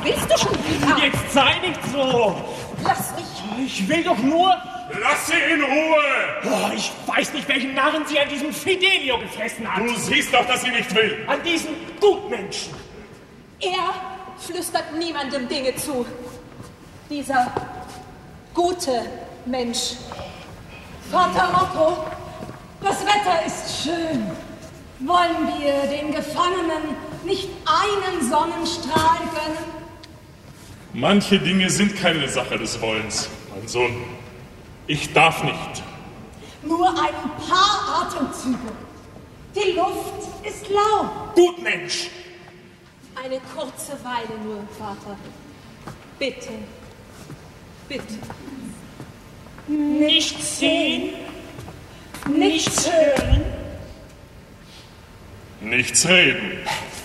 Was willst du schon wieder? Jetzt sei nicht so. Lass mich. Ich will doch nur... Lass sie in Ruhe! Oh, ich weiß nicht, welchen Narren sie an diesem Fidelio gefressen hat. Du siehst doch, dass sie nicht will. An diesen Gutmenschen. Er flüstert niemandem Dinge zu. Dieser gute Mensch. Vater Otto, das Wetter ist schön. Wollen wir den Gefangenen nicht einen Sonnenstrahl gönnen? Manche Dinge sind keine Sache des Wollens, mein Sohn. Ich darf nicht. Nur ein paar Atemzüge. Die Luft ist lau. Gutmensch. Eine kurze Weile nur, Vater. Bitte. Bitte. Nichts sehen, nichts hören. Nichts reden.